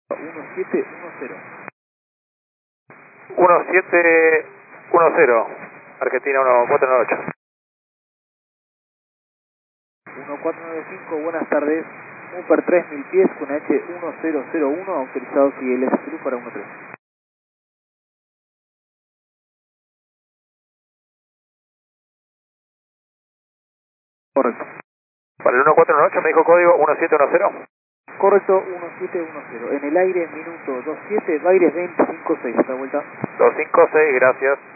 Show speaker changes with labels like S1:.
S1: 1710.
S2: 1710, Argentina 1498.
S1: 1495, buenas tardes. Upper 3000 pies con H1001, autorizado CLS Zulu para 13. Correcto.
S2: Para el 1498 me dijo código 1710.
S1: Correcto, 1710. En el aire, minuto 27, Baires 256. Hasta vuelta.
S2: 256, gracias.